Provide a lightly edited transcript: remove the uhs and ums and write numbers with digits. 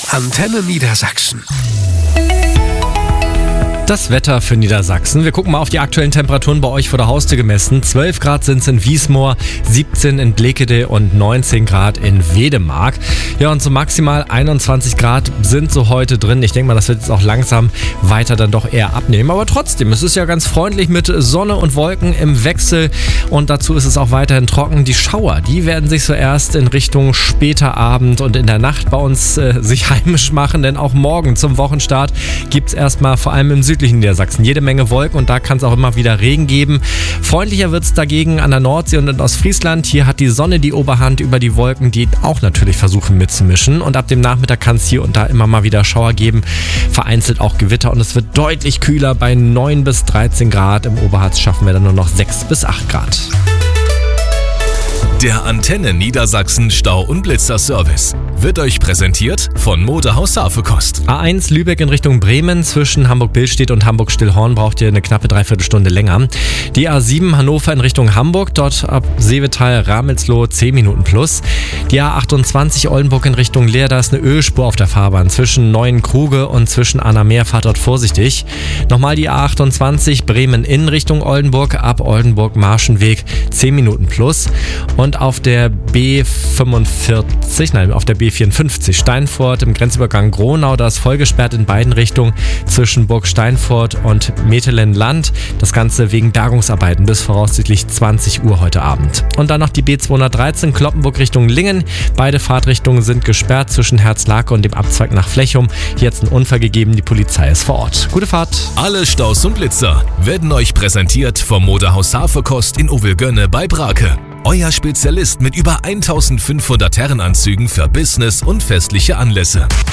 Antenne Niedersachsen. Das Wetter für Niedersachsen. Wir gucken mal auf die aktuellen Temperaturen bei euch vor der Haustür gemessen. 12 Grad sind es in Wiesmoor, 17 in Blekede und 19 Grad in Wedemark. Ja, und so maximal 21 Grad sind so heute drin. Ich denke mal, das wird jetzt auch langsam weiter dann doch eher abnehmen. Aber trotzdem, es ist ja ganz freundlich mit Sonne und Wolken im Wechsel. Und dazu ist es auch weiterhin trocken. Die Schauer, die werden sich so erst in Richtung später Abend und in der Nacht bei uns sich heimisch machen. Denn auch morgen zum Wochenstart gibt es erstmal vor allem im südlichen Niedersachsen jede Menge Wolken und da kann es auch immer wieder Regen geben. Freundlicher wird es dagegen an der Nordsee und in Ostfriesland. Hier hat die Sonne die Oberhand über die Wolken, die auch natürlich versuchen mitzumischen. Und ab dem Nachmittag kann es hier und da immer mal wieder Schauer geben. Vereinzelt auch Gewitter und es wird deutlich kühler. Bei 9 bis 13 Grad. Im Oberharz schaffen wir dann nur noch 6 bis 8 Grad. Der Antenne Niedersachsen Stau- und Blitzer-Service wird euch präsentiert von Modehaus Safekost. A1 Lübeck in Richtung Bremen zwischen Hamburg-Billstedt und Hamburg-Stillhorn braucht ihr eine knappe Dreiviertelstunde länger. Die A7 Hannover in Richtung Hamburg, dort ab Seevetal-Ramelsloh 10 Minuten plus. Die A28 Oldenburg in Richtung Leer, da ist eine Ölspur auf der Fahrbahn zwischen Neuenkruge und zwischen Annameer, fahrt dort vorsichtig. Nochmal die A28 Bremen in Richtung Oldenburg, ab Oldenburg-Marschenweg 10 Minuten plus. Und auf der B54 Steinfurt im Grenzübergang Gronau, da ist voll gesperrt in beiden Richtungen zwischen Burg Steinfurt und Metelen-Land. Das Ganze wegen Bergungsarbeiten bis voraussichtlich 20 Uhr heute Abend. Und dann noch die B213 Cloppenburg Richtung Lingen. Beide Fahrtrichtungen sind gesperrt zwischen Herzlake und dem Abzweig nach Flechum. Hier hat es einen Unfall gegeben, die Polizei ist vor Ort. Gute Fahrt! Alle Staus und Blitzer werden euch präsentiert vom Modehaus Safekost in Ovelgönne bei Brake. Euer Spezialist mit über 1500 Herrenanzügen für Business und festliche Anlässe.